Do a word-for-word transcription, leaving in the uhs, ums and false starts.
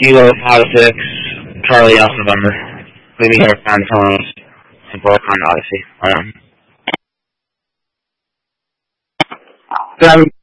Kilo five six, Charlie Alpha November. Meet me here at Toronto. And Volcon Odyssey. Um,